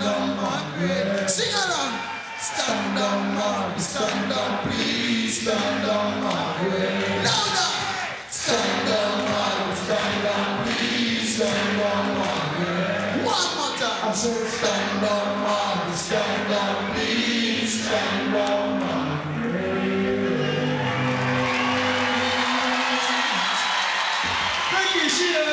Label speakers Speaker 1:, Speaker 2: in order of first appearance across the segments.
Speaker 1: on Margaret. Sing along. Stand down, Margaret, stand down, please, stand down, Margaret. Louder. Stand down, Margaret, stand down, please, stand down, Margaret. One more time. I said, stand down, Margaret, stand down, please, stand down, Margaret. Thank you, Sheila.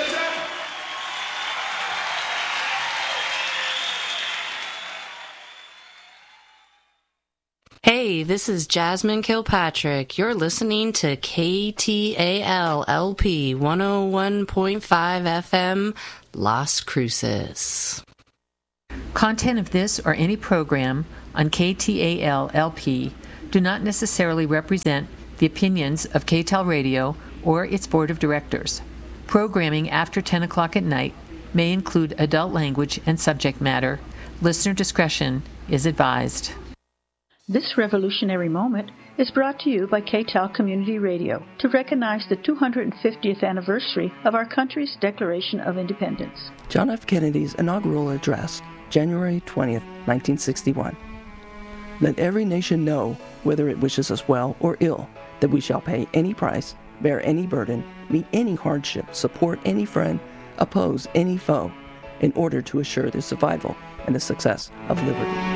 Speaker 2: Hey, this is Jasmine Kilpatrick. You're listening to KTAL-LP 101.5 FM, Las Cruces.
Speaker 3: Content of this or any program on KTAL-LP do not necessarily represent the opinions of KTAL Radio or its board of directors. Programming after 10 o'clock at night may include adult language and subject matter. Listener discretion is advised.
Speaker 4: This revolutionary moment is brought to you by KTAL Community Radio to recognize the 250th anniversary of our country's Declaration of Independence.
Speaker 5: John F. Kennedy's inaugural address, January 20th, 1961. Let every nation know, whether it wishes us well or ill, that we shall pay any price, bear any burden, meet any hardship, support any friend, oppose any foe, in order to assure the survival and the success of liberty.